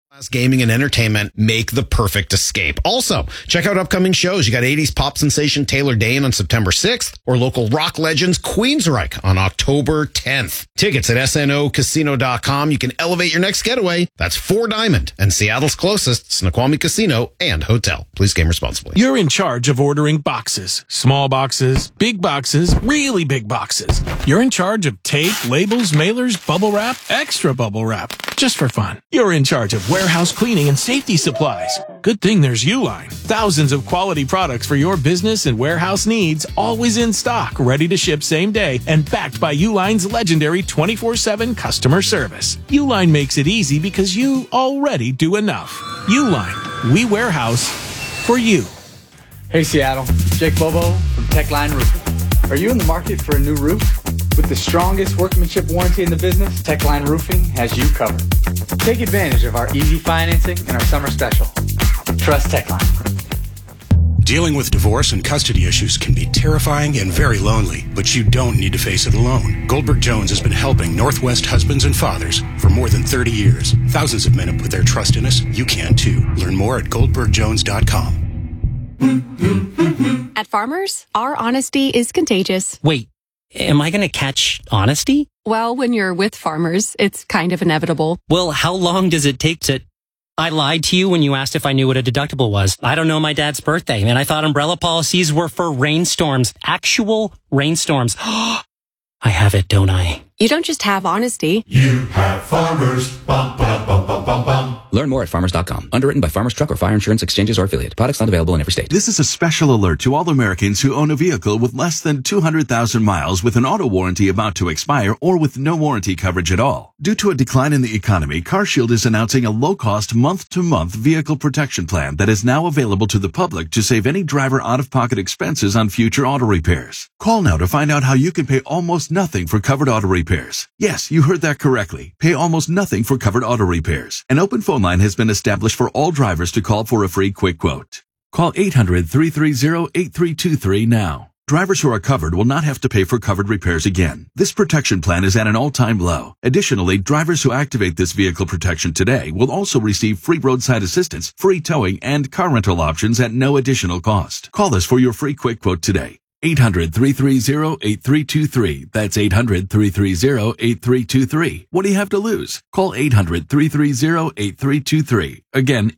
Gaming and entertainment make the perfect escape. Also, check out upcoming shows. You got 80s pop sensation Taylor Dayne on September 6th or local rock legends Queensryche on October 10th. Tickets at snocasino.com. You can elevate your next getaway. That's Four Diamond and Seattle's closest Snoqualmie Casino and Hotel. Please game responsibly. You're in charge of ordering boxes. Small boxes, really big boxes. You're in charge of tape, labels, mailers, bubble wrap, extra bubble wrap. Just for fun. You're in charge of warehouse cleaning and safety supplies. Good thing there's Uline. Thousands of quality products for your business and warehouse needs, always in stock, ready to ship same day, and backed by Uline's legendary 24/7 customer service. Uline makes it easy because you already do enough. Uline, we warehouse for you. Hey Seattle, Jake Bobo from Techline Roofing. Are you in the market for a new roof? With the strongest workmanship warranty in the business, Techline Roofing has you covered. Take advantage of our easy financing and our summer special. Trust Techline. Dealing with divorce and custody issues can be terrifying and very lonely, but you don't need to face it alone. Goldberg Jones has been helping Northwest husbands and fathers for more than 30 years. Thousands of men have put their trust in us. You can too. Learn more at goldbergjones.com. At Farmers, our honesty is contagious. Wait, am I going to catch honesty? Well, when you're with Farmers, it's kind of inevitable. Well, how long does it take to... I lied to you when you asked if I knew what a deductible was. I don't know my dad's birthday, and I thought umbrella policies were for rainstorms. Actual rainstorms. I have it, don't I? You don't just have honesty. You have Farmers. Bum, bum, bum, bum, bum, bum. Learn more at farmers.com. Underwritten by Farmers Truck or Fire Insurance Exchanges or affiliate. Products not available in every state. This is a special alert to all Americans who own a vehicle with less than 200,000 miles with an auto warranty about to expire or with no warranty coverage at all. Due to a decline in the economy, CarShield is announcing a low-cost month-to-month vehicle protection plan that is now available to the public to save any driver out-of-pocket expenses on future auto repairs. Call now to find out how you can pay almost nothing for covered auto repairs. Yes, you heard that correctly. Pay almost nothing for covered auto repairs. An open phone line has been established for all drivers to call for a free quick quote. Call 800-330-8323 now. Drivers who are covered will not have to pay for covered repairs again. This protection plan is at an all-time low. Additionally, drivers who activate this vehicle protection today will also receive free roadside assistance, free towing, and car rental options at no additional cost. Call us for your free quick quote today. 800-330-8323. That's 800-330-8323. What do you have to lose? Call 800-330-8323. Again,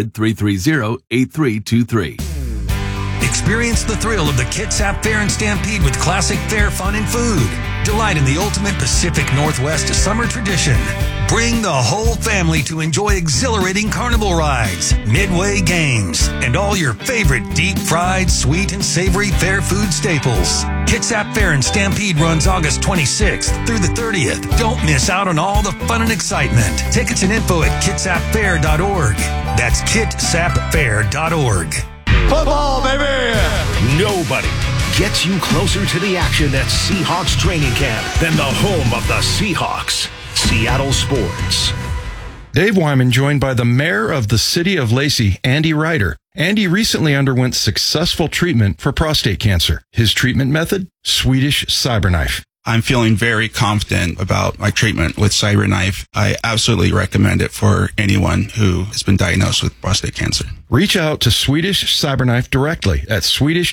800-330-8323. Experience the thrill of the Kitsap Fair and Stampede with classic fair fun and food. Delight in the ultimate Pacific Northwest summer tradition. Bring the whole family to enjoy exhilarating carnival rides, midway games, and all your favorite deep-fried, sweet, and savory fair food staples. Kitsap Fair and Stampede runs August 26th through the 30th. Don't miss out on all the fun and excitement. Tickets and info at kitsapfair.org. That's kitsapfair.org. Football, baby! Nobody gets you closer to the action at Seahawks training camp than the home of the Seahawks, Seattle Sports. Dave Wyman joined by the mayor of the city of Lacey, Andy Ryder. Andy recently underwent successful treatment for prostate cancer. His treatment method? Swedish CyberKnife. I'm feeling very confident about my treatment with CyberKnife. I absolutely recommend it for anyone who has been diagnosed with prostate cancer. Reach out to Swedish CyberKnife directly at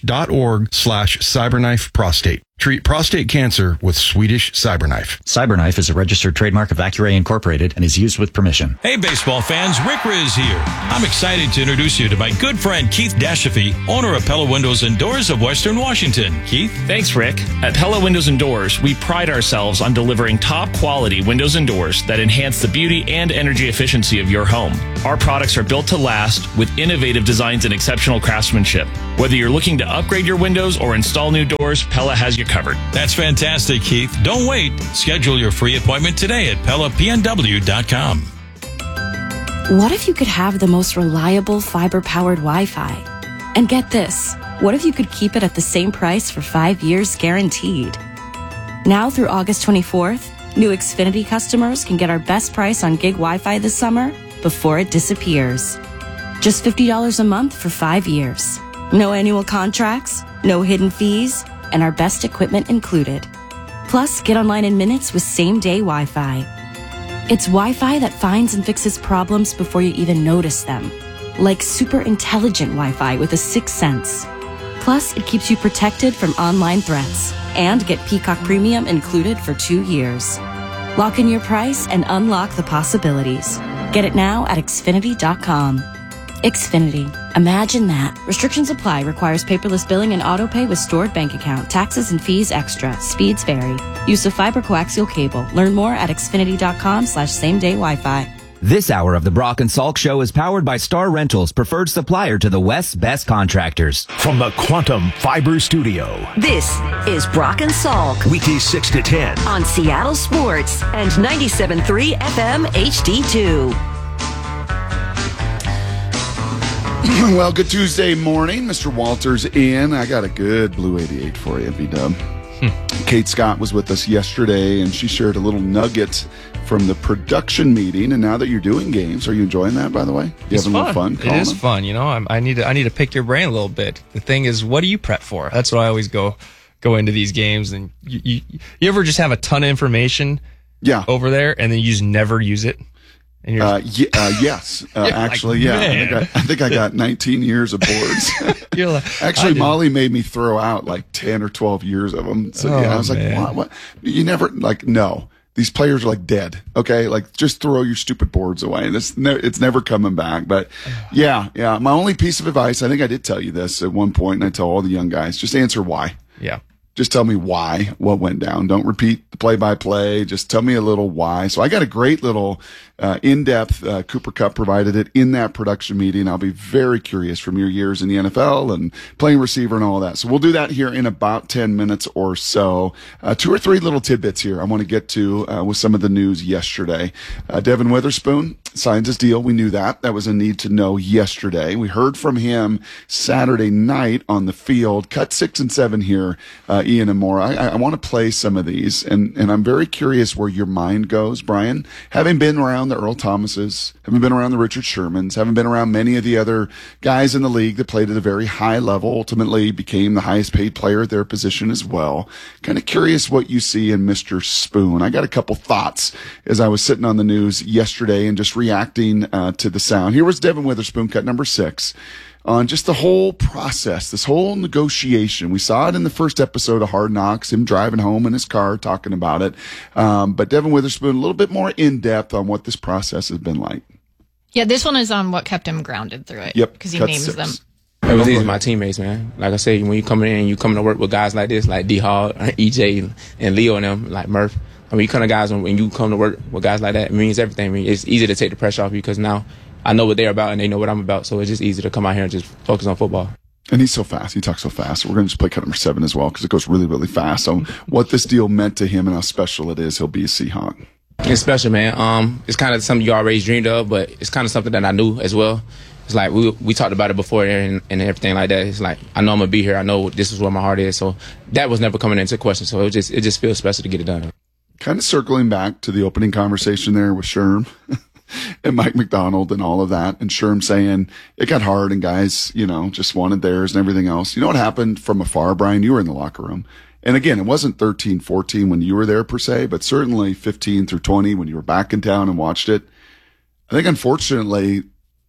swedish.org/CyberKnifeProstate. Treat prostate cancer with Swedish CyberKnife. CyberKnife is a registered trademark of Accuray Incorporated and is used with permission. Hey, baseball fans, Rick Riz here. I'm excited to introduce you to my good friend Keith Dashafee, owner of Pella Windows and Doors of Western Washington. Keith? Thanks, Rick. At Pella Windows and Doors, we pride ourselves on delivering top quality windows and doors that enhance the beauty and energy efficiency of your home. Our products are built to last with innovative designs and exceptional craftsmanship. Whether you're looking to upgrade your windows or install new doors, Pella has you covered. That's fantastic, Keith. Don't wait. Schedule your free appointment today at PellaPNW.com. What if you could have the most reliable fiber-powered Wi-Fi? And get this, what if you could keep it at the same price for 5 years guaranteed? Now through August 24th, new Xfinity customers can get our best price on gig Wi-Fi this summer before it disappears. Just $50 a month for 5 years. No annual contracts, no hidden fees, and our best equipment included. Plus, get online in minutes with same-day Wi-Fi. It's Wi-Fi that finds and fixes problems before you even notice them. Like super intelligent Wi-Fi with a 6th sense. Plus, it keeps you protected from online threats. And get Peacock Premium included for 2 years. Lock in your price and unlock the possibilities. Get it now at Xfinity.com. Xfinity. Imagine that. Restrictions apply. Requires paperless billing and autopay with stored bank account. Taxes and fees extra. Speeds vary. Use of fiber coaxial cable. Learn more at Xfinity.com/same-day Wi-Fi. This hour of the Brock and Salk Show is powered by Star Rentals, preferred supplier to the West's best contractors. From the Quantum Fiber Studio. This is Brock and Salk. Weekdays 6 to 10. On Seattle Sports and 97.3 FM HD2. Well, good Tuesday morning. Mr. Walters in. I got a good Blue 88 for you, B-Dub. Kate Scott was with us yesterday, and she shared a little nugget from the production meeting. And now that you're doing games, are you enjoying that, by the way? You having a little fun? It is fun. You know, I need to pick your brain a little bit. The thing is, what do you prep for? That's what I always go into these games. And you ever just have a ton of information over there, and then you just never use it? And yes, actually, like, yeah. I think I got 19 years of boards. You're like, actually, Molly made me throw out like 10 or 12 years of them. So I was like, what? You never no. These players are like dead. Okay, like just throw your stupid boards away. It's never coming back. But yeah. My only piece of advice, I think I did tell you this at one point, and I tell all the young guys, just answer why. Yeah. Just tell me why, what went down. Don't repeat the play-by-play. Just tell me a little why. So I got a great little in-depth Cooper Cup provided it in that production meeting. I'll be very curious from your years in the NFL and playing receiver and all that. So we'll do that here in about 10 minutes or so. 2 or 3 little tidbits here I want to get to with some of the news yesterday. Devin Witherspoon signs his deal. We knew that. That was a need to know yesterday. We heard from him Saturday night on the field. Cut 6 and 7 here, Ian and Maura. I want to play some of these, and I'm very curious where your mind goes, Brian. Having been around the Earl Thomases, having been around the Richard Shermans, having been around many of the other guys in the league that played at a very high level, ultimately became the highest paid player at their position as well. Kind of curious what you see in Mr. Spoon. I got a couple thoughts as I was sitting on the news yesterday and just reacting to the sound. Here was Devin Witherspoon, cut number 6. On just the whole process, this whole negotiation. We saw it in the first episode of Hard Knocks, him driving home in his car talking about it. But Devin Witherspoon, a little bit more in-depth on what this process has been like. Yeah, this one is on what kept him grounded through it. Yep. Because he names 6. them. It was these my teammates, man. Like I said, when you come in and you come to work with guys like this, like D-Hall, EJ, and Leo and them, like Murph. I mean, you kind of guys, when you come to work with guys like that, it means everything. I mean, it's easy to take the pressure off you because now I know what they're about and they know what I'm about. So it's just easy to come out here and just focus on football. And he's so fast. He talks so fast. We're going to just play cut number 7 as well because it goes really, really fast. So what this deal meant to him and how special it is, he'll be a Seahawk. It's special, man. It's kind of something you always dreamed of, but it's kind of something that I knew as well. It's like we talked about it before and everything like that. It's like I know I'm going to be here. I know this is where my heart is. So that was never coming into question. So it just feels special to get it done. Kind of circling back to the opening conversation there with Sherm. And Mike McDonald and all of that. And Sherm saying it got hard and guys, just wanted theirs and everything else. You know what happened from afar, Brian? You were in the locker room. And again, it wasn't 13, 14 when you were there per se, but certainly 15 through 20 when you were back in town and watched it. I think unfortunately,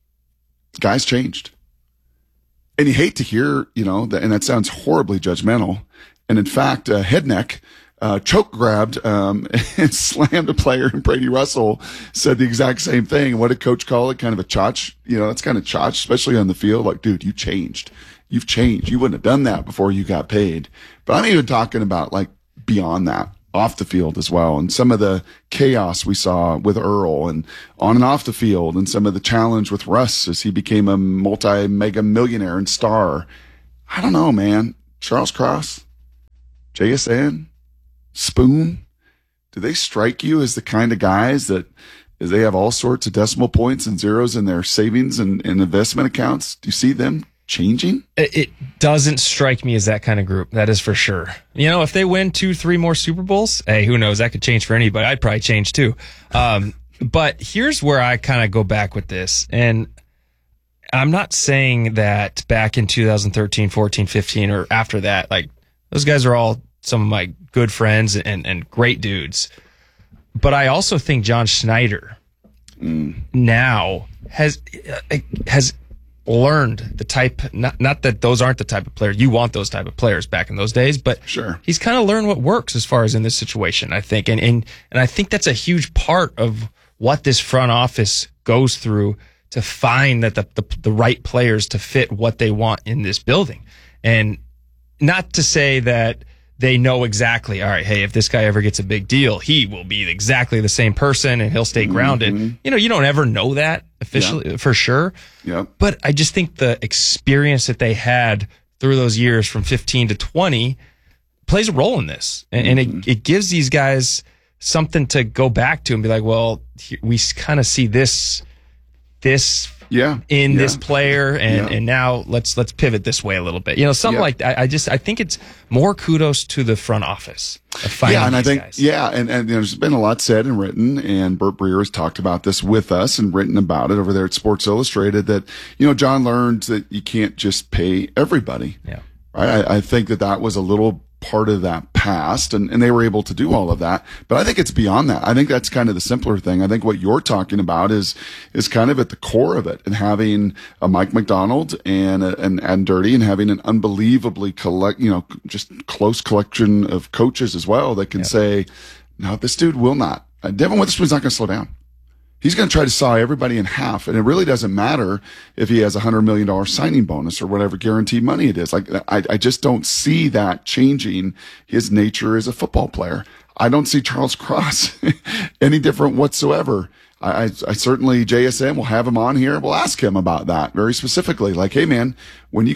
guys changed. And you hate to hear, and that sounds horribly judgmental. And in fact, Headneck, choke grabbed and slammed a player, and Brady Russell said the exact same thing. And what did Coach call it? Kind of a chotch. That's kind of chotch, especially on the field. Like, dude, you changed. You've changed. You wouldn't have done that before you got paid. But I'm even talking about like beyond that, off the field as well, and some of the chaos we saw with Earl and on and off the field, and some of the challenge with Russ as he became a multi-mega millionaire and star. I don't know, man. Charles Cross, JSN, Spoon, do they strike you as the kind of guys that as they have all sorts of decimal points and zeros in their savings and investment accounts? Do you see them changing? It doesn't strike me as that kind of group. That is for sure. If they win 2-3 more Super Bowls, hey, who knows? That could change for anybody. I'd probably change too. But here's where I kind of go back with this. And I'm not saying that back in 2013, 14, 15, or after that, like those guys are all some of my good friends and great dudes. But I also think John Schneider now has learned the type, not that those aren't the type of players. You want those type of players back in those days, but sure, he's kind of learned what works as far as in this situation, I think. And I think that's a huge part of what this front office goes through to find that the right players to fit what they want in this building. And not to say that they know exactly, all right, hey, if this guy ever gets a big deal, he will be exactly the same person and he'll stay grounded. You know, you don't ever know that officially for sure. Yeah. But I just think the experience that they had through those years from 15 to 20 plays a role in this. And it gives these guys something to go back to and be like, well, we kind of see this in this player, and now let's pivot this way a little bit. You know, something like that. I think it's more kudos to the front office of finding and I think guys. and there's been a lot said and written, and Burt Breer has talked about this with us and written about it over there at Sports Illustrated, that, you know, John learned that you can't just pay everybody. Yeah. Right. I think that was a little part of that past, and they were able to do all of that. But I think it's beyond that. I think that's kind of the simpler thing. I think what you're talking about is kind of at the core of it, and having a Mike McDonald and Dirty, and having an unbelievably just close collection of coaches as well that can say, no, this dude will not. Devin Witherspoon's not going to slow down. He's going to try to saw everybody in half, and it really doesn't matter if he has a $100 million signing bonus or whatever guaranteed money it is. Like, I just don't see that changing his nature as a football player. I don't see Charles Cross any different whatsoever. I certainly, JSN, will have him on here. We'll ask him about that very specifically. Like, hey man, when you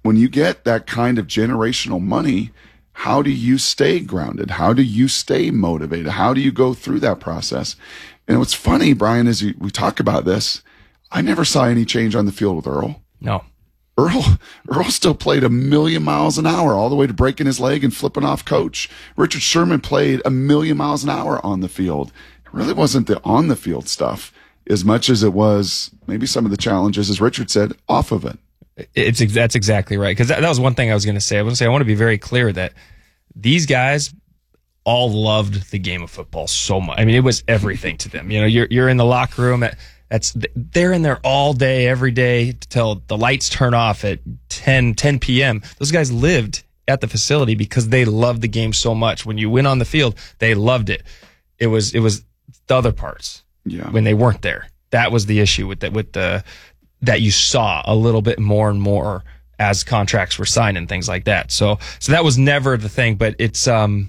get that kind of generational money, how do you stay grounded? How do you stay motivated? How do you go through that process? And what's funny, Brian, is we talk about this. I never saw any change on the field with Earl. No. Earl still played 1,000,000 miles an hour, all the way to breaking his leg and flipping off coach. Richard Sherman played 1,000,000 miles an hour on the field. It really wasn't the on the field stuff as much as it was maybe some of the challenges, as Richard said, off of it. That's exactly right. Because that was one thing I was going to say. I want to be very clear that these guys all loved the game of football so much. I mean, it was everything to them. You know, you're in the locker room they're in there all day, every day till the lights turn off at 10 p.m. Those guys lived at the facility because they loved the game so much. When you went on the field, they loved it. It was the other parts. Yeah. When they weren't there. That was the issue with that you saw a little bit more and more as contracts were signed and things like that. So that was never the thing, but it's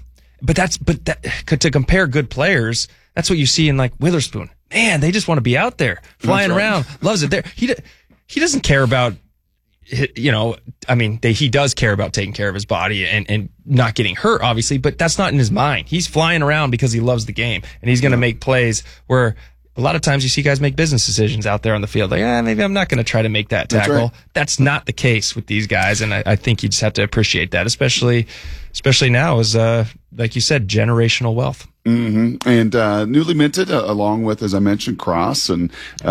to compare good players, that's what you see in like Witherspoon. Man, they just want to be out there flying around, loves it there. He doesn't care about, you know, I mean, he does care about taking care of his body and not getting hurt, obviously, but that's not in his mind. He's flying around because he loves the game, and he's going to make plays where a lot of times you see guys make business decisions out there on the field. Like, maybe I'm not going to try to make that tackle. That's right. That's not the case with these guys, and I think you just have to appreciate that, especially now as, like you said, generational wealth. Mm-hmm. And newly minted, along with, as I mentioned, Cross and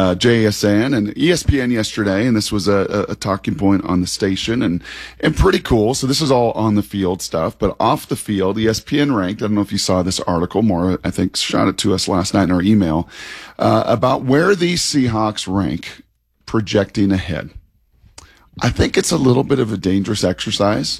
JSN and ESPN yesterday, and this was a talking point on the station, and pretty cool. So this is all on the field stuff, but off the field, ESPN ranked, I don't know if you saw this article, Maura, I think, shot it to us last night in our email, about where these Seahawks rank projecting ahead. I think it's a little bit of a dangerous exercise,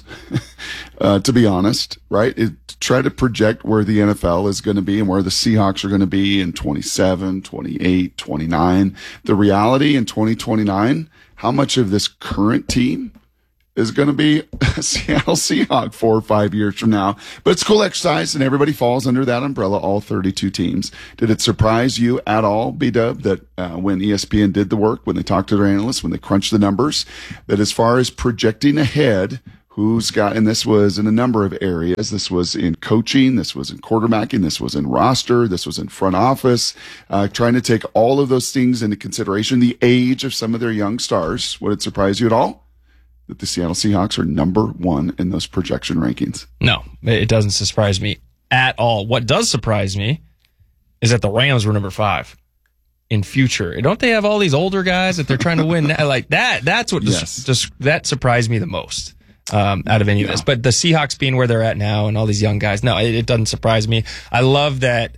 to be honest, right? To try to project where the NFL is going to be and where the Seahawks are going to be in 27, 28, 29. The reality in 2029, how much of this current team is going to be a Seattle Seahawk 4 or 5 years from now. But it's a cool exercise, and everybody falls under that umbrella, all 32 teams. Did it surprise you at all, B-Dub, that when ESPN did the work, when they talked to their analysts, when they crunched the numbers, that as far as projecting ahead, who's got, and this was in a number of areas, this was in coaching, this was in quarterbacking, this was in roster, this was in front office, trying to take all of those things into consideration, the age of some of their young stars. Would it surprise you at all that the Seattle Seahawks are number one in those projection rankings? No, it doesn't surprise me at all. What does surprise me is that the Rams were number 5 in future. Don't they have all these older guys that they're trying to win? Like that, that's what that surprised me the most out of any of this. But the Seahawks being where they're at now and all these young guys, no, it doesn't surprise me. I love that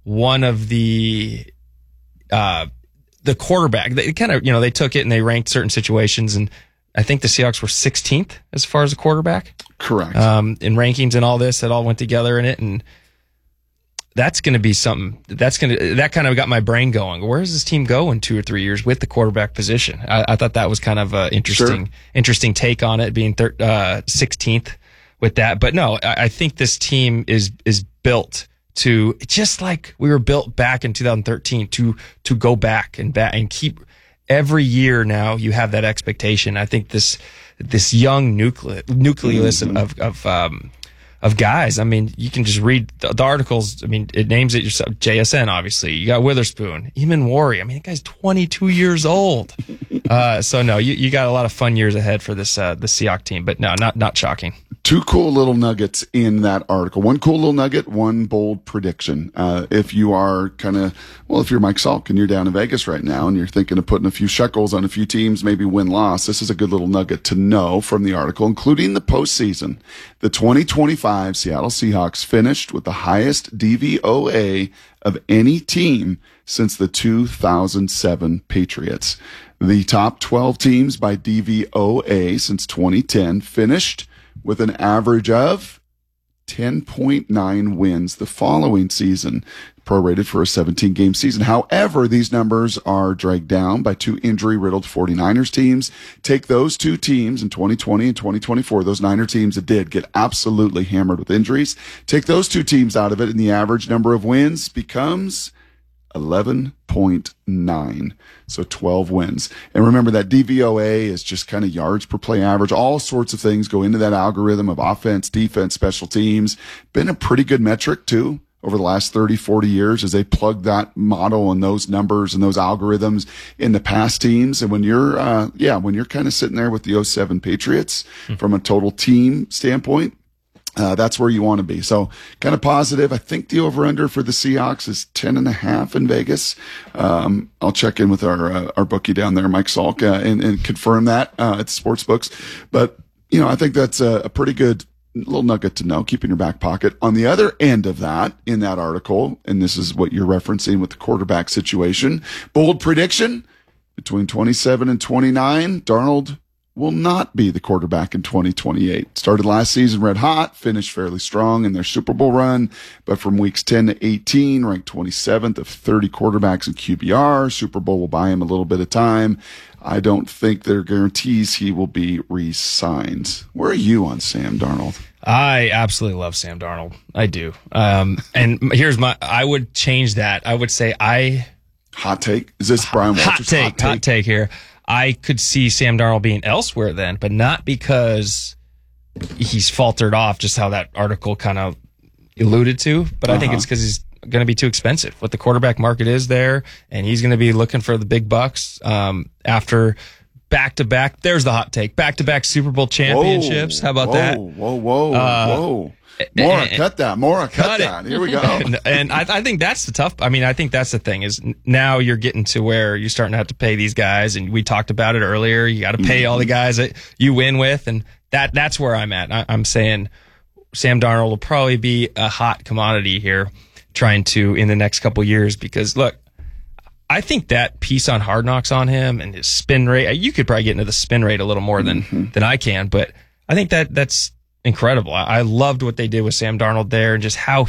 one of the quarterback. They kind of, they took it and they ranked certain situations, and I think the Seahawks were 16th as far as the quarterback. Correct. In rankings and all this, it all went together in it, and that's going to be something that kind of got my brain going. Where does this team go in 2 or 3 years with the quarterback position? I thought that was kind of an interesting take on it, being 16th with that. But no, I think this team is built to, just like we were built back in 2013, to go back and keep every year. Now you have that expectation. I think this young nucleus of guys. I mean, you can just read the articles. I mean, it names it yourself. JSN, obviously. You got Witherspoon, Eamon Wari. I mean, that guy's 22 years old. So no, you got a lot of fun years ahead for this the Seahawks team. But no, not shocking. 2 cool little nuggets in that article. One cool little nugget, one bold prediction. If you are if you're Mike Salk and you're down in Vegas right now and you're thinking of putting a few shekels on a few teams, maybe win-loss, this is a good little nugget to know from the article, including the postseason. The 2025 Seattle Seahawks finished with the highest DVOA of any team since the 2007 Patriots. The top 12 teams by DVOA since 2010 finished with an average of 10.9 wins the following season, prorated for a 17-game season. However, these numbers are dragged down by 2 injury-riddled 49ers teams. Take those 2 teams in 2020 and 2024, those Niner teams that did get absolutely hammered with injuries. Take those 2 teams out of it, and the average number of wins becomes 11.9. So 12 wins. And remember that DVOA is just kind of yards per play average. All sorts of things go into that algorithm of offense, defense, special teams. Been a pretty good metric too over the last 30, 40 years as they plug that model and those numbers and those algorithms into past teams. And when you're kind of sitting there with the 07 Patriots from a total team standpoint, that's where you want to be. So kind of positive. I think the over-under for the Seahawks is 10.5 in Vegas. I'll check in with our bookie down there, Mike Salk, and confirm that at the sports books. But, I think that's a pretty good little nugget to know, keep in your back pocket. On the other end of that, in that article, and this is what you're referencing with the quarterback situation, bold prediction, between 27 and 29, Darnold will not be the quarterback in 2028. Started last season red hot, finished fairly strong in their Super Bowl run, but from weeks 10 to 18, ranked 27th of 30 quarterbacks in QBR. Super Bowl will buy him a little bit of time. I don't think there are guarantees he will be re-signed. Where are you on Sam Darnold? I absolutely love Sam Darnold. I do. And here's I would change that. I would say hot take? Is this Brian Walters' hot take here? I could see Sam Darnold being elsewhere then, but not because he's faltered off, just how that article kind of alluded to. But I think it's because he's going to be too expensive. What the quarterback market is there, and he's going to be looking for the big bucks after back-to-back. There's the hot take. Back-to-back Super Bowl championships. How about that? Whoa. Maura, cut that. Here we go. And I think that's I think that's the thing is now you're getting to where you're starting to have to pay these guys. And we talked about it earlier. You got to pay all the guys that you win with. And that's where I'm at. I'm saying Sam Darnold will probably be a hot commodity here trying to in the next couple years, because look, I think that piece on Hard Knocks on him and his spin rate, you could probably get into the spin rate a little more than I can, but I think that's incredible. I loved what they did with Sam Darnold there, and just how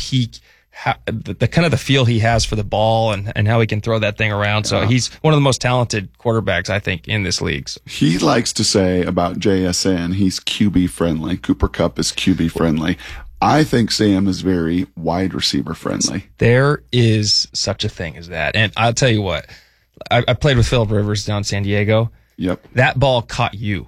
the kind of the feel he has for the ball and how he can throw that thing around. So he's one of the most talented quarterbacks, I think, in this league. So. He likes to say about JSN, he's QB friendly. Cooper Kupp is QB friendly. I think Sam is very wide receiver friendly. There is such a thing as that. And I'll tell you what, I played with Phillip Rivers down in San Diego. Yep. That ball caught you.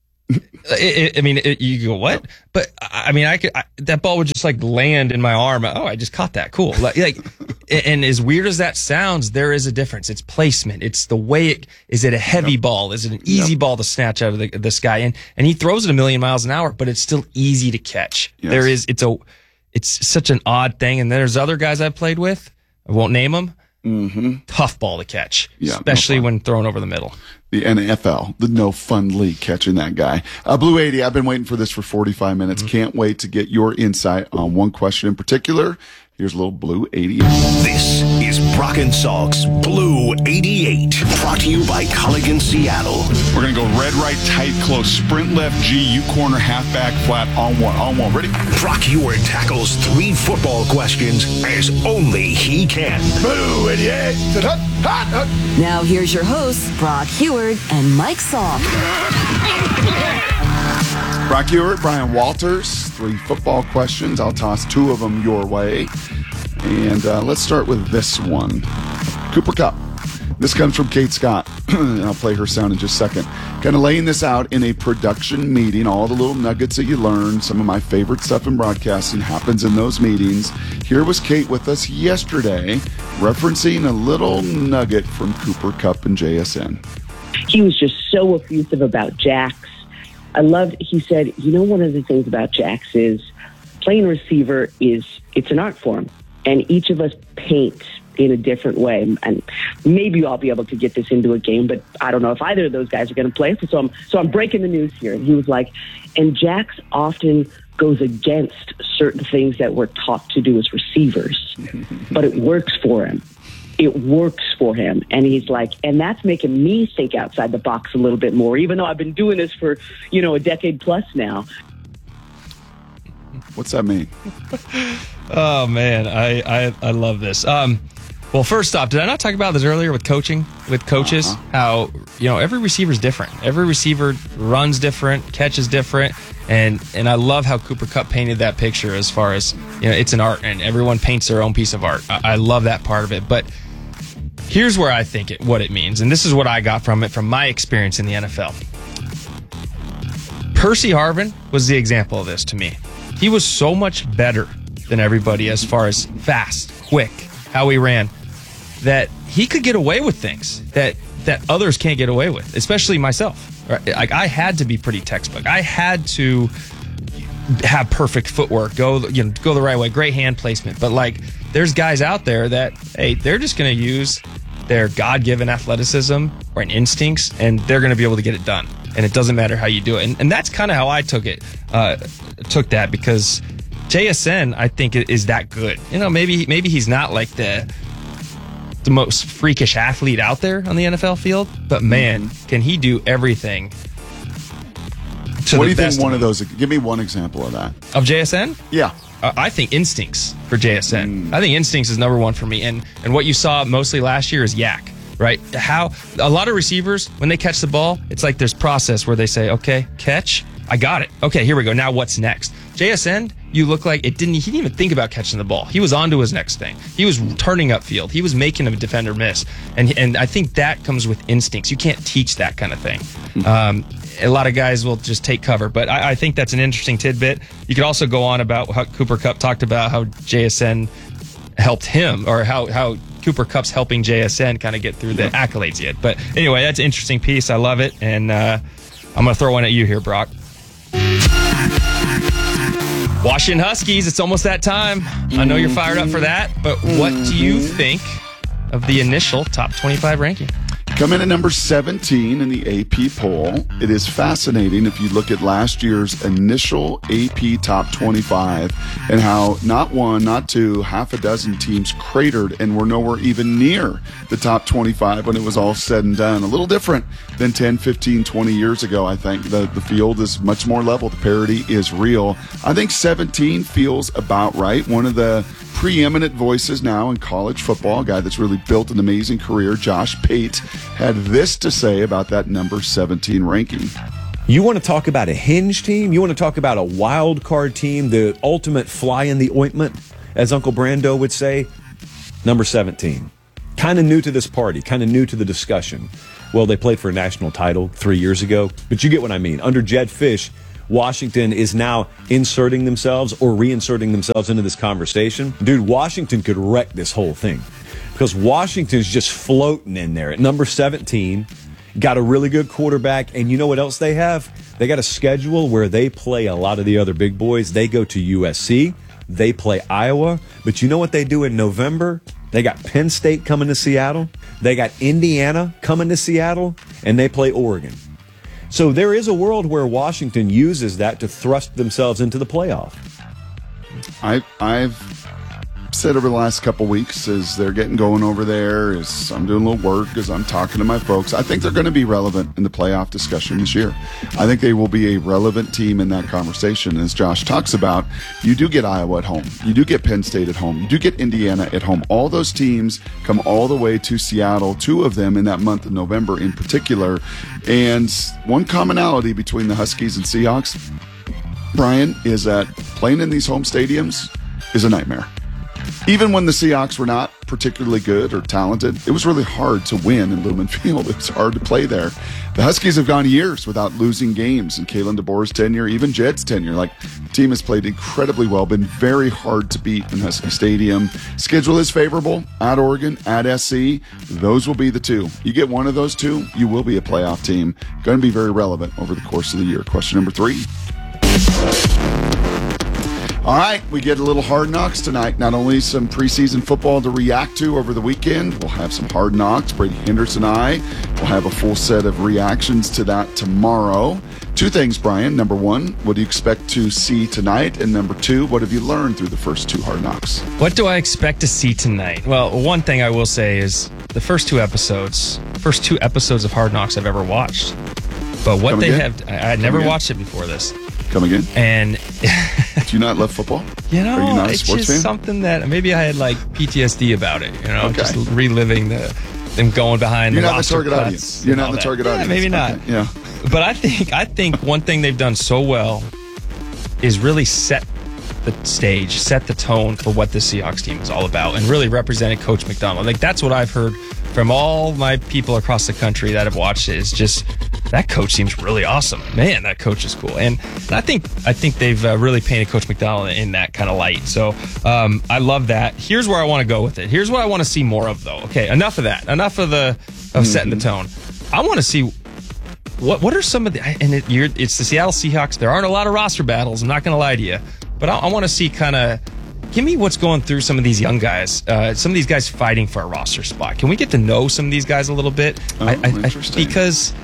You go, what? But that ball would just like land in my arm. Oh, I just caught that. Cool. And as weird as that sounds, there is a difference. It's placement. It's the way is it a heavy ball? Is it an easy ball to snatch out of the sky? And he throws it a million miles an hour, but it's still easy to catch. Yes. It's such an odd thing. And there's other guys I've played with. I won't name them. Tough ball to catch, especially when thrown over the middle. The NFL, the no fun league, catching that guy. Blue 80, I've been waiting for this for 45 minutes. Can't wait to get your insight on one question in particular. Here's a little Blue 88. This is Brock and Salk's Blue 88. Brought to you by Culligan Seattle. We're going to go red, right, tight, close, sprint left, G, U corner, halfback, flat, on one. Ready? Brock Heward tackles 3 football questions as only he can. Blue 88. Now here's your hosts, Brock Heward and Mike Salk. Brock Heward, Brian Walters, 3 football questions. I'll toss 2 of them your way. And let's start with this one. Cooper Kupp. This comes from Kate Scott. And I'll play her sound in just a second. Kind of laying this out in a production meeting. All the little nuggets that you learn. Some of my favorite stuff in broadcasting happens in those meetings. Here was Kate with us yesterday, referencing a little nugget from Cooper Kupp and JSN. He was just so effusive about Jax. I loved, he said, one of the things about Jax is playing receiver it's an art form. And each of us paint in a different way. And maybe I'll be able to get this into a game, but I don't know if either of those guys are going to play. So I'm breaking the news here. And he was like, and Jax often goes against certain things that we're taught to do as receivers, but it works for him. It works for him. And he's like, and that's making me think outside the box a little bit more, even though I've been doing this for, a decade plus now. What's that mean? Oh, man. I love this. Well, first off, did I not talk about this earlier with coaching, with coaches? How, every receiver is different. Every receiver runs different, catches different. And I love how Cooper Kupp painted that picture as far as, it's an art and everyone paints their own piece of art. I love that part of it. But here's where I think what it means. And this is what I got from it, from my experience in the NFL. Percy Harvin was the example of this to me. He was so much better than everybody as far as fast, quick, how he ran, that he could get away with things that others can't get away with, especially myself. Right? Like, I had to be pretty textbook. I had to have perfect footwork, go the right way, great hand placement. But there's guys out there that, hey, they're just going to use their God-given athleticism or instincts, and they're going to be able to get it done. And it doesn't matter how you do it. And that's kind of how I took that, because JSN, I think, is that good. Maybe he's not like the most freakish athlete out there on the NFL field, but man, can he do everything. What do you think one of those, give me one example of that. Of JSN? Yeah. I think instincts for JSN. I think instincts is number one for me. And what you saw mostly last year is yak, right? How a lot of receivers, when they catch the ball, it's like there's process where they say, okay, catch, I got it. Okay, here we go. Now what's next? JSN, you look like he didn't even think about catching the ball. He was on to his next thing. He was turning upfield. He was making a defender miss. And I think that comes with instincts. You can't teach that kind of thing. A lot of guys will just take cover, but I think that's an interesting tidbit. You could also go on about how Cooper Kupp talked about how JSN helped him, or how Cooper Kupp's helping JSN kind of get through the accolades yet. But anyway, that's an interesting piece. I love it. And I'm going to throw one at you here, Brock. Washington Huskies, it's almost that time. I know you're fired up for that, but what do you think of the initial top 25 ranking? Come in at number 17 in the AP poll. It is fascinating if you look at last year's initial AP top 25 and how not one, not two, half a dozen teams cratered and were nowhere even near the top 25 when it was all said and done. A little different than 10, 15, 20 years ago, I think. The field is much more level. The parity is real. I think 17 feels about right. One of the preeminent voices now in college football, a guy that's really built an amazing career, Josh Pate, had this to say about that number 17 ranking. You want to talk about a hinge team? You want to talk about a wild card team, the ultimate fly in the ointment, as Uncle Brando would say? Number 17. Kind of new to this party, kind of new to the discussion. Well, they played for a national title 3 years ago, but you get what I mean. Under Jedd Fisch, Washington is now inserting themselves or reinserting themselves into this conversation. Dude, Washington could wreck this whole thing because Washington's just floating in there at number 17, got a really good quarterback, and you know what else they have? They got a schedule where they play a lot of the other big boys. They go to USC, they play Iowa, but you know what they do in November? They got Penn State coming to Seattle, they got Indiana coming to Seattle, and they play Oregon. So there is a world where Washington uses that to thrust themselves into the playoff. I've said over the last couple weeks as they're getting going over there, as I'm doing a little work, as I'm talking to my folks, I think they're going to be relevant in the playoff discussion this year. I think they will be a relevant team in that conversation. As Josh talks about, you do get Iowa at home. You do get Penn State at home. You do get Indiana at home. All those teams come all the way to Seattle, 2 of them in that month of November in particular. And one commonality between the Huskies and Seahawks, Brian, is that playing in these home stadiums is a nightmare. Even when the Seahawks were not particularly good or talented, it was really hard to win in Lumen Field. It was hard to play there. The Huskies have gone years without losing games in Kalen DeBoer's tenure, even Jed's tenure. The team has played incredibly well, been very hard to beat in Husky Stadium. Schedule is favorable at Oregon, at SC. Those will be the 2. You get one of those 2, you will be a playoff team. Going to be very relevant over the course of the year. Question number 3. All right, we get a little Hard Knocks tonight. Not only some preseason football to react to over the weekend, we'll have some Hard Knocks. Brady Henderson and I will have a full set of reactions to that tomorrow. 2 things, Brian. Number 1, what do you expect to see tonight? And number 2, what have you learned through the first 2 Hard Knocks? What do I expect to see tonight? Well, one thing I will say is the first 2 episodes of Hard Knocks I've ever watched. But what they have, I had never watched it before this. Come again? And do you not love football? Are you not a sports just fan? Something that maybe I had PTSD about it. Just reliving them going behind. You're the not the target cuts audience. You're not the target audience. Maybe not. Okay. Yeah. But I think one thing they've done so well is really set the stage, set the tone for what the Seahawks team is all about, and really represented Coach McDonald. That's what I've heard from all my people across the country that have watched it. Is just that coach seems really awesome. Man, that coach is cool, and I think they've really painted Coach McDonald in that kind of light. So I love that. Here's where I want to go with it. Here's what I want to see more of, though. Okay, enough of that. Enough of setting the tone. I want to see. What are some of the, and it's the Seattle Seahawks. There aren't a lot of roster battles. I'm not going to lie to you, but I want to see give me what's going through some of these young guys, some of these guys fighting for a roster spot. Can we get to know some of these guys a little bit? Interesting. Because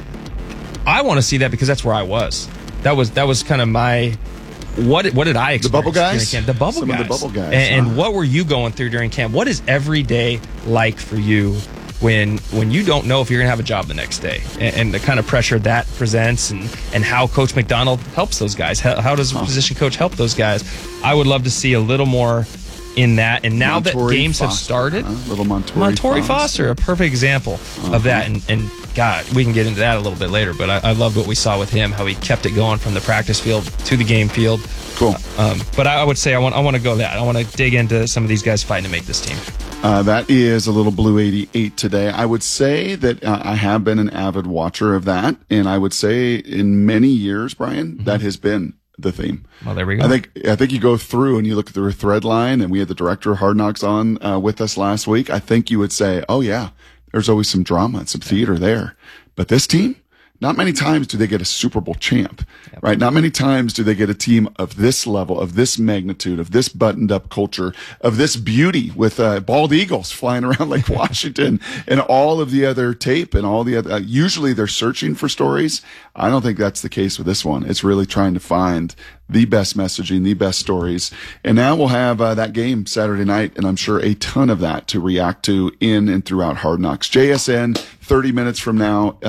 I want to see that, because that's where I was. That was kind of my, what did I experience? The bubble guys? The bubble some guys. Of the bubble guys. And what were you going through during camp? What is every day like for you when you don't know if you're going to have a job the next day, and the kind of pressure that presents, and how Coach McDonald helps those guys? How does a position coach help those guys? I would love to see a little more in that. And now that games have started, little Montori Foster, a perfect example of that. And God, we can get into that a little bit later, but I loved what we saw with him, how he kept it going from the practice field to the game field. Cool. But I would say I want to go that. I want to dig into some of these guys fighting to make this team. That is a little Blue 88 today. I would say that I have been an avid watcher of that, and I would say in many years, Brian, that has been the theme. Well, there we go. I think you go through and you look through a thread line, and we had the director of Hard Knocks on with us last week. I think you would say, oh yeah, there's always some drama and some theater there. But this team, not many times do they get a Super Bowl champ, right? Not many times do they get a team of this level, of this magnitude, of this buttoned up culture, of this beauty with bald eagles flying around Lake Washington and all of the other tape and all the other, usually they're searching for stories. I don't think that's the case with this one. It's really trying to find the best messaging, the best stories. And now we'll have that game Saturday night, and I'm sure a ton of that to react to in and throughout Hard Knocks. JSN, 30 minutes from now.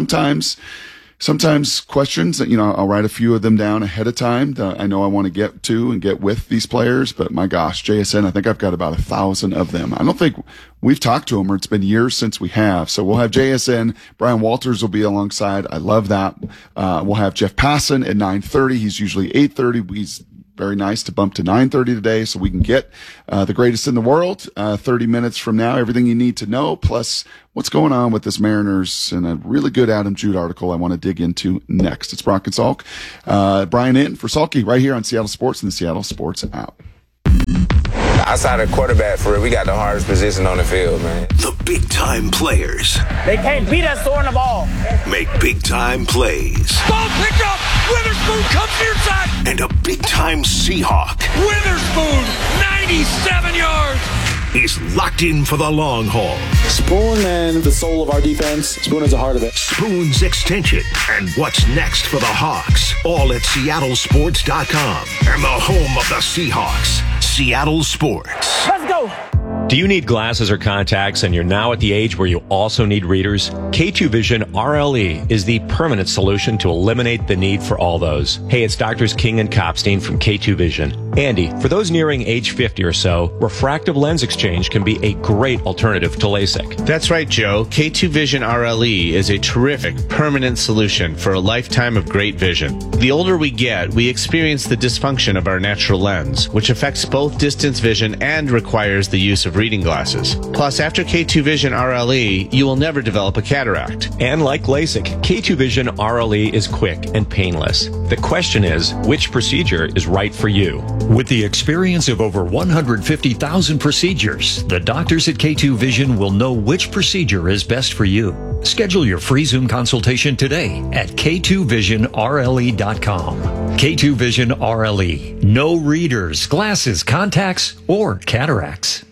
Sometimes questions that, I'll write a few of them down ahead of time that I know I want to get to and get with these players. But my gosh, JSN, I think I've got about 1,000 of them. I don't think we've talked to them, or it's been years since we have. So we'll have JSN. Brian Walters will be alongside. I love that. We'll have Jeff Passan at 9:30. He's usually 8:30. He's very nice to bump to 9:30 today so we can get the greatest in the world 30 minutes from now. Everything you need to know, plus what's going on with this Mariners, and a really good Adam Jude article I want to dig into next. It's Brock and Salk. Brian in for Salky right here on Seattle Sports and the Seattle Sports app. Outside of quarterback, for real, we got the hardest position on the field, man. The big-time players. They can't beat us throwing the ball. Make big-time plays. Ball picked up. Witherspoon comes near side. And a big-time Seahawk. Witherspoon, 97 yards. Is locked in for the long haul. Spoon and the soul of our defense. Spoon is the heart of it. Spoon's extension. And what's next for the Hawks. All at SeattleSports.com. And the home of the Seahawks. Seattle Sports. Let's go. go. Do you need glasses or contacts and you're now at the age where you also need readers? K2 Vision RLE is the permanent solution to eliminate the need for all those. Hey, it's Doctors King and Kopstein from K2 Vision. Andy, for those nearing age 50 or so, refractive lens exchange can be a great alternative to LASIK. That's right, Joe. K2 Vision RLE is a terrific permanent solution for a lifetime of great vision. The older we get, we experience the dysfunction of our natural lens, which affects both distance vision and requires the use of reading glasses. Plus, after K2 Vision RLE, you will never develop a cataract. And like LASIK, K2 Vision RLE is quick and painless. The question is, which procedure is right for you? With the experience of over 150,000 procedures, the doctors at K2 Vision will know which procedure is best for you. Schedule your free Zoom consultation today at K2VisionRLE.com. K2 Vision RLE. No readers, glasses, contacts, or cataracts.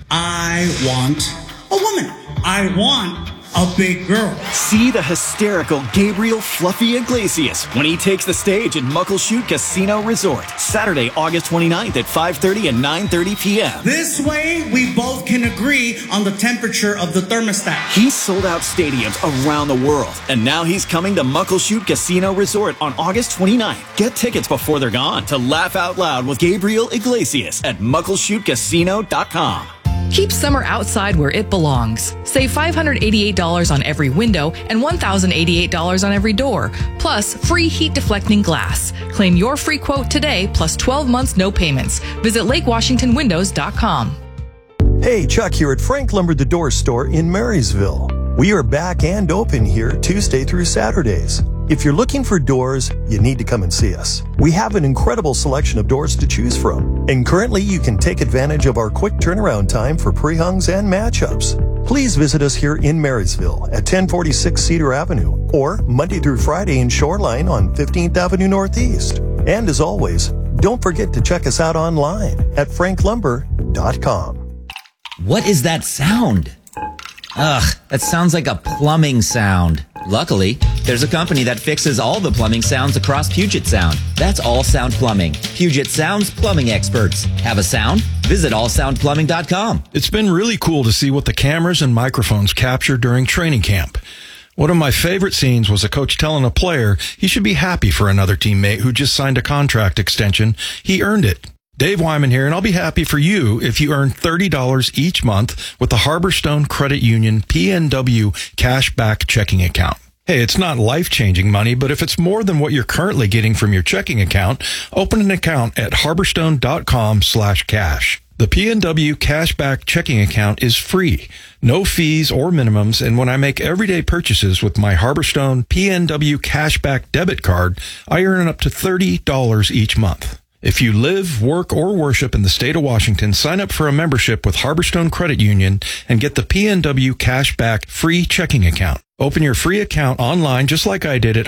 I want a woman. I want a big girl. See the hysterical Gabriel Fluffy Iglesias when he takes the stage at Muckleshoot Casino Resort, Saturday, August 29th at 5:30 and 9:30 p.m. This way, we both can agree on the temperature of the thermostat. He's sold out stadiums around the world, and now he's coming to Muckleshoot Casino Resort on August 29th. Get tickets before they're gone to laugh out loud with Gabriel Iglesias at MuckleshootCasino.com. Keep summer outside where it belongs. Save $588 on every window and $1,088 on every door, plus free heat deflecting glass. Claim your free quote today, plus 12 months no payments. Visit LakeWashingtonWindows.com. Hey, Chuck here at Frank Lumber the Door Store in Marysville. We are back and open here Tuesday through Saturdays. If you're looking for doors, you need to come and see us. We have an incredible selection of doors to choose from, and currently you can take advantage of our quick turnaround time for pre-hungs and matchups. Please visit us here in Marysville at 1046 Cedar Avenue, or Monday through Friday in Shoreline on 15th Avenue Northeast. And as always, don't forget to check us out online at franklumber.com. What is that sound? Ugh, that sounds like a plumbing sound. Luckily, there's a company that fixes all the plumbing sounds across Puget Sound. That's All Sound Plumbing. Puget Sound's plumbing experts. Have a sound? Visit allsoundplumbing.com. It's been really cool to see what the cameras and microphones captured during training camp. One of my favorite scenes was a coach telling a player he should be happy for another teammate who just signed a contract extension. He earned it. Dave Wyman here, and I'll be happy for you if you earn $30 each month with the Harborstone Credit Union PNW Cashback Checking Account. Hey, it's not life-changing money, but if it's more than what you're currently getting from your checking account, open an account at harborstone.com/cash. The PNW Cashback Checking Account is free, no fees or minimums, and when I make everyday purchases with my Harborstone PNW Cashback debit card, I earn up to $30 each month. If you live, work, or worship in the state of Washington, sign up for a membership with Harborstone Credit Union and get the PNW Cashback free checking account. Open your free account online just like I did at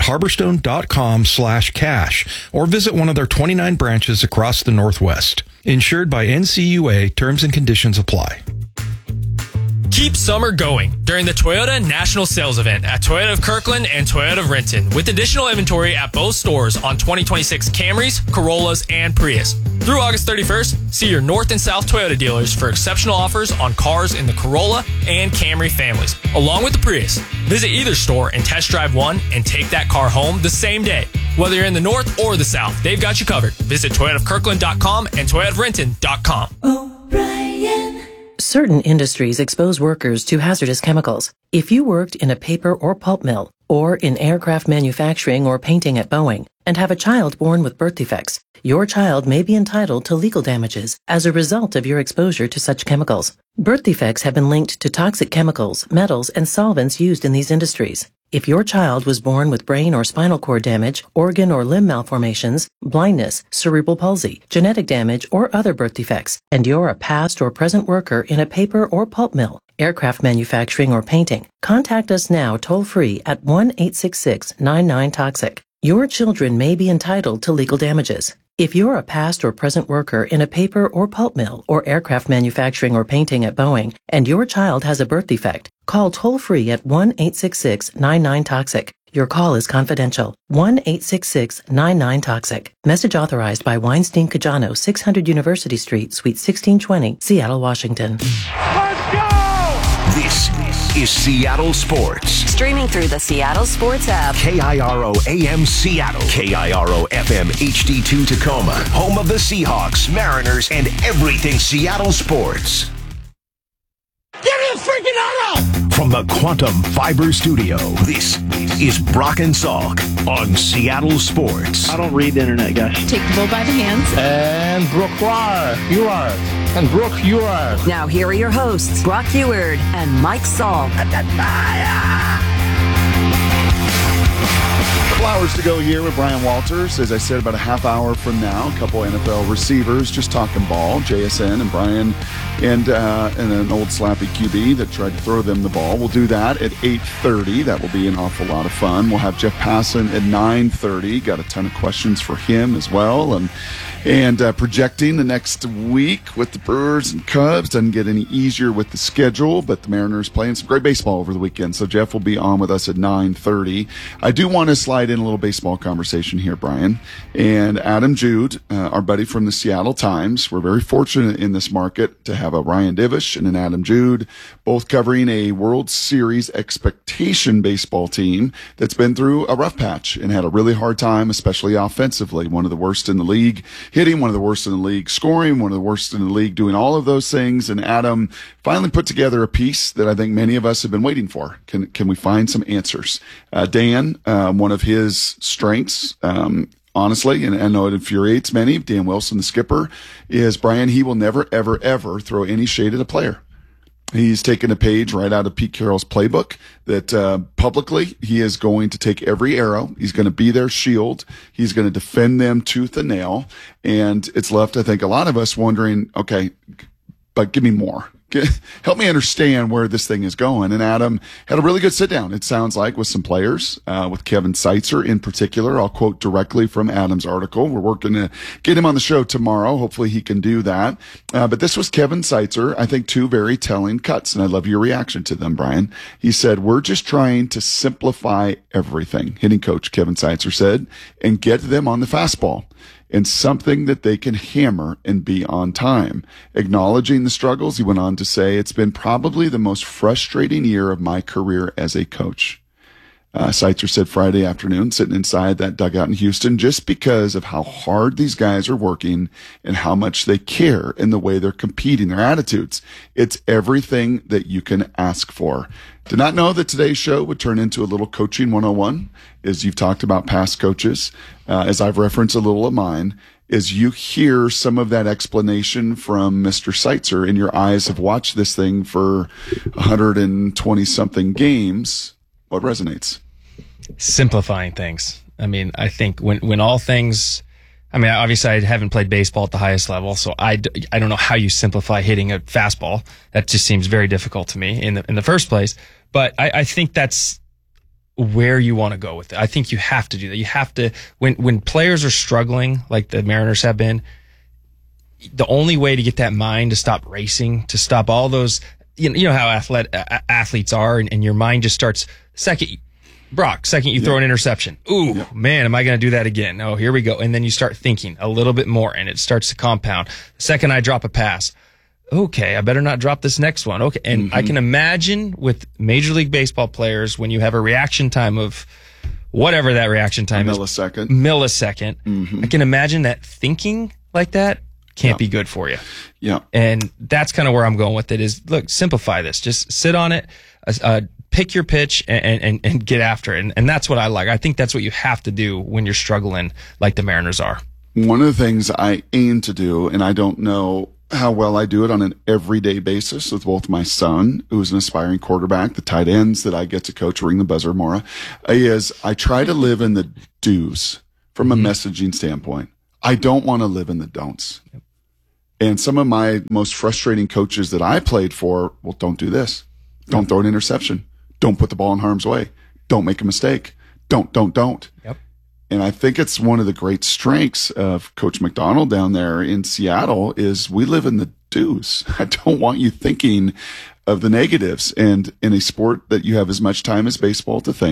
harborstone.com/cash or visit one of their 29 branches across the Northwest. Insured by NCUA, terms and conditions apply. Keep summer going during the Toyota National Sales Event at Toyota of Kirkland and Toyota of Renton, with additional inventory at both stores on 2026 Camrys, Corollas, and Prius. Through August 31st, see your North and South Toyota dealers for exceptional offers on cars in the Corolla and Camry families, along with the Prius. Visit either store and test drive one and take that car home the same day. Whether you're in the North or the South, they've got you covered. Visit ToyotaofKirkland.com and ToyotaofRenton.com. Certain industries expose workers to hazardous chemicals. If you worked in a paper or pulp mill, or in aircraft manufacturing or painting at Boeing, and have a child born with birth defects, your child may be entitled to legal damages as a result of your exposure to such chemicals. Birth defects have been linked to toxic chemicals, metals, and solvents used in these industries. If your child was born with brain or spinal cord damage, organ or limb malformations, blindness, cerebral palsy, genetic damage, or other birth defects, and you're a past or present worker in a paper or pulp mill, aircraft manufacturing, or painting, contact us now toll-free at 1-866-99-TOXIC. Your children may be entitled to legal damages. If you're a past or present worker in a paper or pulp mill or aircraft manufacturing or painting at Boeing, and your child has a birth defect, call toll-free at 1-866-99-TOXIC. Your call is confidential. 1-866-99-TOXIC. Message authorized by Weinstein Cajano, 600 University Street, Suite 1620, Seattle, Washington. This is Seattle Sports. Streaming through the Seattle Sports app. KIRO AM Seattle. KIRO FM HD2 Tacoma. Home of the Seahawks, Mariners, and everything Seattle sports. Get his freaking auto! From the Quantum Fiber Studio, this is Brock and Salk on Seattle Sports. I don't read the internet, guys. Take the bull by the hands. And Brooke, you are. And Brooke, you are. Now here are your hosts, Brock Heward and Mike Salk. A couple hours to go here with Brian Walters. As I said, about a half hour from now, a couple NFL receivers just talking ball. JSN and Brian and an old slappy QB that tried to throw them the ball. We'll do that at 8:30. That will be an awful lot of fun. We'll have Jeff Passan at 9:30. Got a ton of questions for him as well. And projecting the next week with the Brewers and Cubs. Doesn't get any easier with the schedule, but the Mariners playing some great baseball over the weekend. So Jeff will be on with us at 9:30. I do want to slide in a little baseball conversation here, Brian. And Adam Jude, our buddy from the Seattle Times. We're very fortunate in this market to have a Ryan Divish and an Adam Jude, both covering a World Series expectation baseball team that's been through a rough patch and had a really hard time, especially offensively. One of the worst in the league hitting, one of the worst in the league scoring, one of the worst in the league doing all of those things. And Adam finally put together a piece that I think many of us have been waiting for. Can we find some answers? Dan, one of his strengths, honestly, and I know it infuriates many, Dan Wilson, the skipper, is Brian, he will never, ever, ever throw any shade at a player. He's taken a page right out of Pete Carroll's playbook that publicly he is going to take every arrow. He's going to be their shield. He's going to defend them tooth and nail. And it's left, I think, a lot of us wondering, okay, but give me more. Help me understand where this thing is going. And Adam had a really good sit down, it sounds like, with some players, with Kevin Seitzer in particular. I'll quote directly from Adam's article. We're working to get him on the show tomorrow. Hopefully he can do that. But this was Kevin Seitzer. I think two very telling cuts, and I'd love your reaction to them, Brian. He said, we're just trying to simplify everything, hitting coach Kevin Seitzer said, and get them on the fastball and something that they can hammer and be on time. Acknowledging the struggles, he went on to say, it's been probably the most frustrating year of my career as a coach. Seitzer said Friday afternoon, sitting inside that dugout in Houston, just because of how hard these guys are working and how much they care in the way they're competing, their attitudes. It's everything that you can ask for. Did not know that today's show would turn into a little coaching 101, as you've talked about past coaches, as I've referenced a little of mine, is you hear some of that explanation from Mr. Seitzer, and your eyes have watched this thing for 120-something games. What resonates? Simplifying things. I mean, I think when all things, I mean, obviously I haven't played baseball at the highest level, so I don't know how you simplify hitting a fastball. That just seems very difficult to me in the first place. But I think that's where you want to go with it. I think you have to do that. You have to, when players are struggling like the Mariners have been, the only way to get that mind to stop racing, to stop all those, you know how athletes are, and your mind just starts, second you throw an interception. Ooh, man, am I going to do that again? Oh, here we go. And then you start thinking a little bit more, and it starts to compound. The second I drop a pass, okay, I better not drop this next one. Okay. And I can imagine with Major League Baseball players, when you have a reaction time of whatever that reaction time is. Millisecond. I can imagine that thinking like that can't be good for you. Yeah. And that's kind of where I'm going with it is, look, simplify this. Just sit on it, pick your pitch and get after it. And that's what I like. I think that's what you have to do when you're struggling like the Mariners are. One of the things I aim to do, and I don't know how well I do it on an everyday basis with both my son, who's an aspiring quarterback, the tight ends that I get to coach, ring the buzzer, Mora, is I try to live in the do's from a messaging standpoint. I don't want to live in the don'ts. And some of my most frustrating coaches that I played for, well, don't do this. Don't throw an interception. Don't put the ball in harm's way. Don't make a mistake. Don't. Yep. And I think it's one of the great strengths of Coach McDonald down there in Seattle is we live in the do's. I don't want you thinking of the negatives. And in a sport that you have as much time as baseball to think,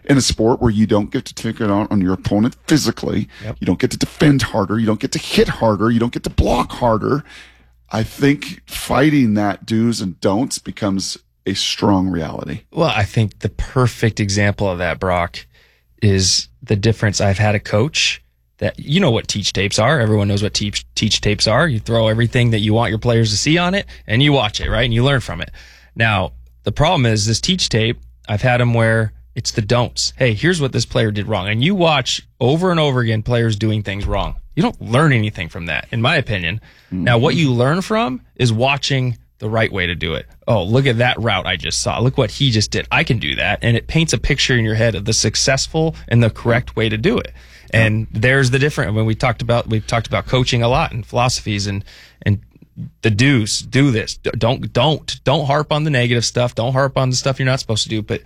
in a sport where you don't get to take it out on your opponent physically. Yep. You don't get to defend harder. You don't get to hit harder. You don't get to block harder. I think fighting that do's and don'ts becomes a strong reality. Well, I think the perfect example of that, Brock, is the difference. I've had a coach that, you know what teach tapes are. Everyone knows what teach tapes are. You throw everything that you want your players to see on it and you watch it, right? And you learn from it. Now, the problem is this teach tape, I've had them where it's the don'ts. Hey, here's what this player did wrong. And you watch over and over again players doing things wrong. You don't learn anything from that, in my opinion. Mm-hmm. Now, what you learn from is watching the right way to do it. Oh, look at that route I just saw. Look what he just did. I can do that. And it paints a picture in your head of the successful and the correct way to do it. And there's the difference. When we've talked about coaching a lot and philosophies and the do's, do this. Don't harp on the negative stuff. Don't harp on the stuff you're not supposed to do, but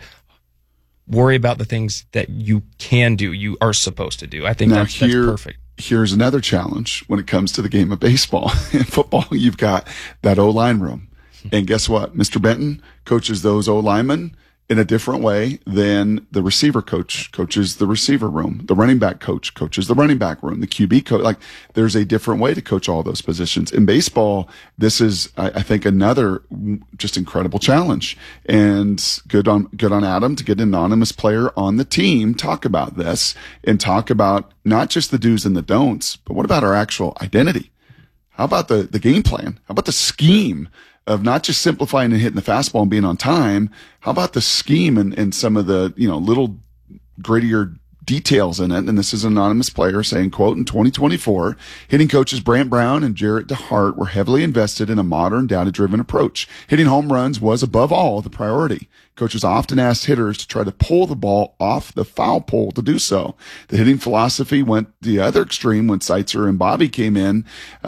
worry about the things that you can do, you are supposed to do. I think that's perfect. Here's another challenge when it comes to the game of baseball. In football, you've got that O-line room. And guess what? Mr. Benton coaches those O-linemen in a different way than the receiver coach coaches the receiver room. The running back coach coaches the running back room. The QB coach, like there's a different way to coach all those positions. In baseball, this is, I think, another just incredible challenge. And good on Adam to get an anonymous player on the team, talk about this and talk about not just the do's and the don'ts, but what about our actual identity? How about the game plan? How about the scheme of not just simplifying and hitting the fastball and being on time? How about the scheme and some of the, little grittier details in it? And this is an anonymous player saying, quote, in 2024, hitting coaches Brant Brown and Jarrett DeHart were heavily invested in a modern, data-driven approach. Hitting home runs was above all the priority. Coaches often asked hitters to try to pull the ball off the foul pole to do so. The hitting philosophy went the other extreme when Seitzer and Bobby came in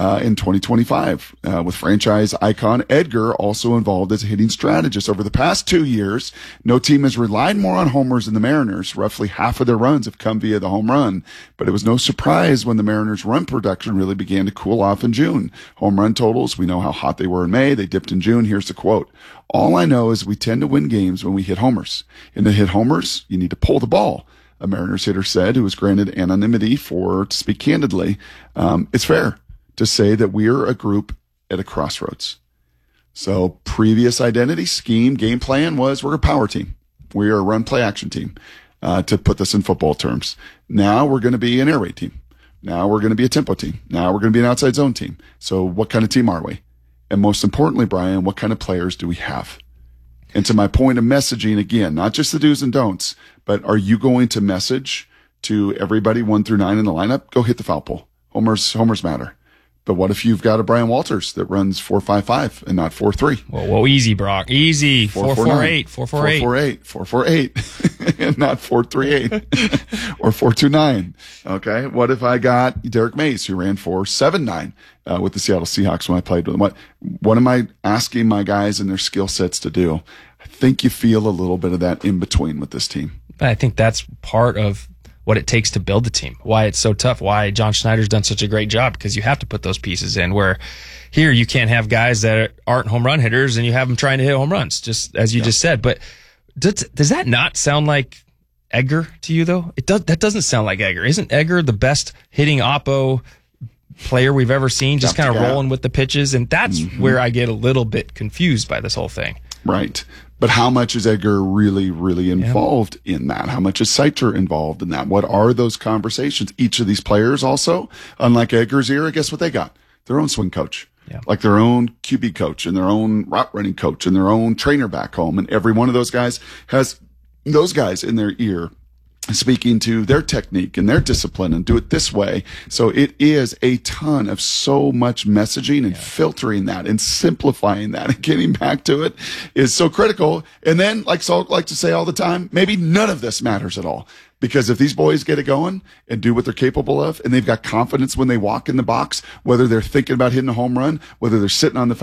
2025, with franchise icon Edgar also involved as a hitting strategist. Over the past 2 years, no team has relied more on homers than the Mariners. Roughly half of their runs have come via the home run, but it was no surprise when the Mariners' run production really began to cool off in June. Home run totals, we know how hot they were in May. They dipped in June. Here's the quote. All I know is we tend to win games when we hit homers. And to hit homers, you need to pull the ball, a Mariners hitter said, who was granted anonymity to speak candidly. It's fair to say that we're a group at a crossroads. So previous identity, scheme, game plan was we're a power team. We are a run, play, action team, to put this in football terms. Now we're going to be an air raid team. Now we're going to be a tempo team. Now we're going to be an outside zone team. So what kind of team are we? And most importantly, Brian, what kind of players do we have? And to my point of messaging, again, not just the do's and don'ts, but are you going to message to everybody 1 through 9 in the lineup? Go hit the foul pole. Homers matter. But what if you've got a Brian Walters that runs 4.55 and not 4.3? Whoa, easy, Brock. Easy. 4.48. 4.48 and not 4.38 or 4.29. Okay. What if I got Derek Mays, who ran 4.79 with the Seattle Seahawks when I played with them? What am I asking my guys and their skill sets to do? I think you feel a little bit of that in between with this team. I think that's part of what it takes to build the team, why it's so tough, why John Schneider's done such a great job, because you have to put those pieces in, where here you can't have guys that aren't home run hitters and you have them trying to hit home runs, just as you just said. But does that not sound like Edgar to you, though? That doesn't sound like Edgar. Isn't Edgar the best hitting oppo player we've ever seen, just kind of rolling with the pitches? And that's where I get a little bit confused by this whole thing. Right. But how much is Edgar really, really involved in that? How much is Seitzer involved in that? What are those conversations? Each of these players also, unlike Edgar's era, guess what they got? Their own swing coach. Yeah. Like their own QB coach and their own route running coach and their own trainer back home. And every one of those guys has those guys in their ear speaking to their technique and their discipline and do it this way. So it is a ton of so much messaging and filtering that and simplifying that and getting back to it is so critical. And then, like Salk like to say all the time, maybe none of this matters at all. Because if these boys get it going and do what they're capable of, and they've got confidence when they walk in the box, whether they're thinking about hitting a home run, whether they're sitting on the